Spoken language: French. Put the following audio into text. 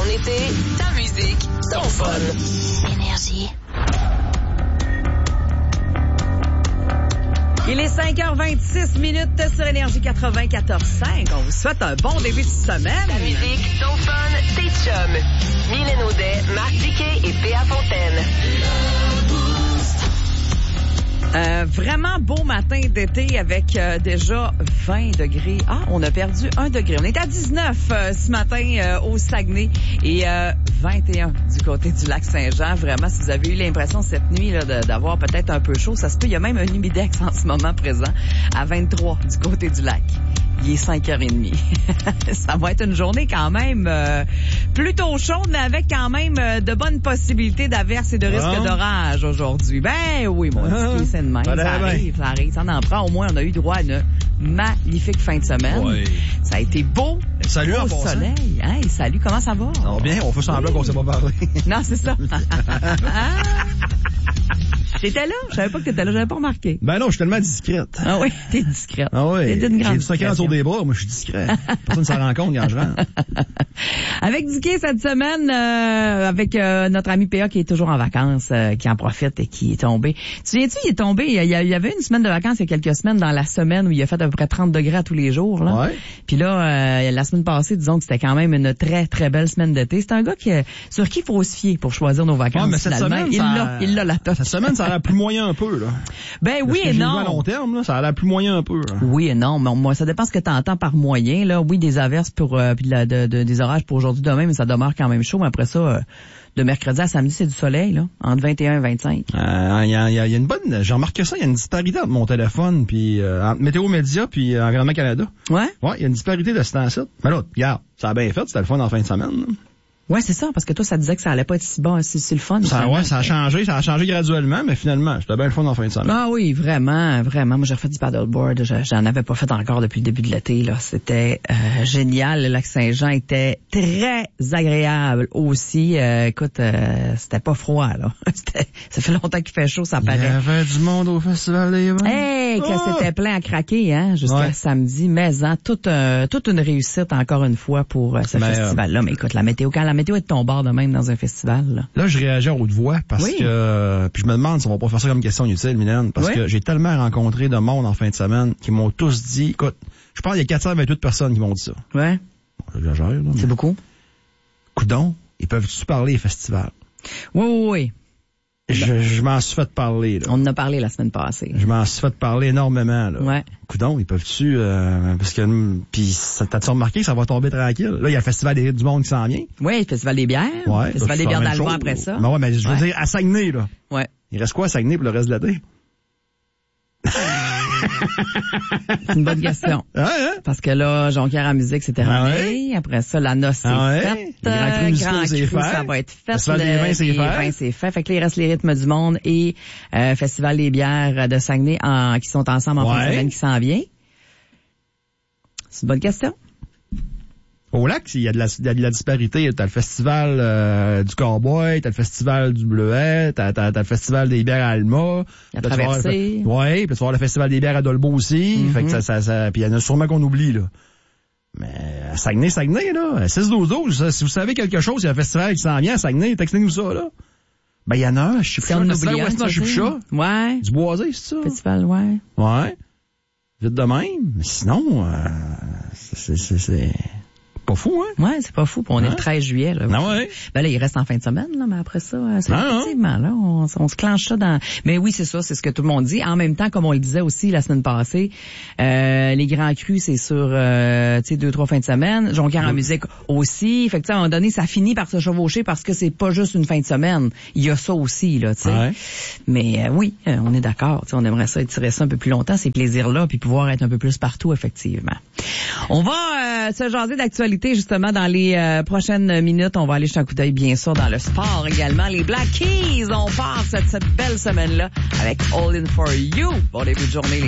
été, ta musique, ton fun. Énergie. Il est 5h26 sur Énergie 94.5. On vous souhaite un bon début de semaine. Ta musique, ton fun, tes chums. Mylène Audet, Marc Diquet et Péa Fontaine. Vraiment beau matin d'été avec déjà 20 degrés. Ah, on a perdu 1 degré. On est à 19 ce matin au Saguenay et 21 du côté du lac Saint-Jean. Vraiment, si vous avez eu l'impression cette nuit là, d'avoir peut-être un peu chaud, ça se peut. Il y a même un humidex en ce moment présent à 23 du côté du lac. Il est 5h30. Ça va être une journée quand même plutôt chaude, mais avec quand même de bonnes possibilités d'averses et de risques d'orage aujourd'hui. Ben oui, mon petit, c'est de même. Ça arrive. Ça en prend. Au moins, on a eu droit à une magnifique fin de semaine. Oui. Ça a été beau. Salut au soleil. Hein, salut, comment ça va? Ça va bien, on fait semblant qu'on s'est pas parlé. Non, c'est ça. T'étais là? Je savais pas que t'étais là, j'avais pas remarqué. Ben non, je suis tellement discrète. Ah oui, t'es discrète. Ah oui. T'es d'une grande j'ai du secret autour des bras, moi je suis discret. Personne ne s'en rend compte quand je rentre. Avec Diquet cette semaine, avec notre ami Péa qui est toujours en vacances, qui en profite et qui est tombé. Tu souviens-tu, il est tombé, il y avait une semaine de vacances il y a quelques semaines dans la semaine où il a fait à peu près 30 degrés à tous les jours. Là. Ouais. Puis là, la semaine passée, disons que c'était quand même une très, très belle semaine d'été. C'est un gars sur qui il faut se fier pour choisir nos vacances. Ouais, mais cette finalement. semaine, il l'a la tête. Cette semaine, ça a l'air plus moyen un peu, là. Ben oui et non. À long terme, là, ça a l'air plus moyen un peu. Là. Oui et non, mais moi, ça dépend ce que tu entends par moyen, là. Oui, des averses pour puis des orages pour aujourd'hui demain, mais ça demeure quand même chaud. Mais après ça, de mercredi à samedi, c'est du soleil, là, entre 21 et 25. Il y a une bonne, j'ai remarqué ça, il y a une disparité entre mon téléphone puis entre Météo Média puis Environnement Canada. Ouais? Ouais, il y a une disparité de ce temps-ci. Mais là, regarde, ça a bien fait, c'était le fun en fin de semaine. Là. Ouais, c'est ça, parce que toi, ça disait que ça allait pas être si bon, si le fun. Ça a changé graduellement, mais finalement, c'était bien le fun en fin de semaine. Ah oui, vraiment. Moi, j'ai refait du paddleboard. J'en avais pas fait encore depuis le début de l'été, là. C'était génial. Le lac Saint-Jean était très agréable aussi. Écoute, c'était pas froid, là. Ça fait longtemps qu'il fait chaud, ça paraît. Il y avait du monde au Festival des Vents. Hey, que c'était plein à craquer, hein, jusqu'à samedi. Mais, toute une réussite, encore une fois, pour ce festival-là. Mais écoute, la météo est de ton bord de même dans un festival. Là, je réagis à haute voix parce que... Puis je me demande si on va pas faire ça comme question inutile, Mylène, parce que j'ai tellement rencontré de monde en fin de semaine qui m'ont tous dit... Écoute, je pense qu'il y a 428 personnes qui m'ont dit ça. Ouais. Bon, j'exagère, là. C'est beaucoup. Coudon, ils peuvent-tu parler festivals? Oui. Je m'en suis fait parler, là. On en a parlé la semaine passée. Je m'en suis fait parler énormément, là. Ouais. Coudon, ils peuvent-tu, parce que, puis t'as-tu remarqué que ça va tomber tranquille? Là, il y a le Festival des du monde qui s'en vient. Oui, le Festival des bières. Ouais. Le Festival des bières d'Alva après ça. Ben ouais, mais je veux dire, à Saguenay, là. Ouais. Il reste quoi à Saguenay pour le reste de l'été? C'est une bonne question. Hein? Parce que là, Jonquière à musique, c'est terminé. Après ça, la noce, c'est faite. Grand Cru, ça va être fait. Festival des vins, c'est fait. Fait que là, il reste les rythmes du monde et Festival des bières de Saguenay qui sont ensemble en fin de semaine qui s'en vient. C'est une bonne question. Au lac, il y a de la disparité. T'as le festival du Cowboy, t'as le festival du Bleuet, t'as le festival des bières à Alma. La traversée. Oui, puis tu vas voir le festival des bières à Dolbeau aussi. Fait que ça puis il y en a sûrement qu'on oublie, là. Mais à Saguenay, là, 6-12-12, si vous savez quelque chose, il y a un festival qui s'en vient à Saguenay, textez-nous ça, là. Ben, il y en a un, je sais plus. On oublie un, ouais. Du Boisé, c'est ça? Festival, ouais. Ouais. Vite de même. Mais sinon, c'est pas fou, hein? Ouais, c'est pas fou. On est le 13 juillet, là. Non, ouais. Ben là, il reste en fin de semaine, là, mais après ça, c'est effectivement, là, on se clenche ça dans... Mais oui, c'est ça, c'est ce que tout le monde dit. En même temps, comme on le disait aussi la semaine passée, les grands crus, c'est sur, 2-3 fins de semaine. Jonquière en musique aussi. Fait que, à un moment donné, ça finit par se chevaucher parce que c'est pas juste une fin de semaine. Il y a ça aussi, là, tu sais. Ouais. Mais oui, on est d'accord. On aimerait ça étirer ça un peu plus longtemps, ces plaisirs-là, puis pouvoir être un peu plus partout, effectivement. On va se jaser d'actualité justement dans les prochaines minutes. On va aller jeter un coup d'œil bien sûr dans le sport également. Les Black Keys, on part cette belle semaine-là avec All In For You. Bon début de journée.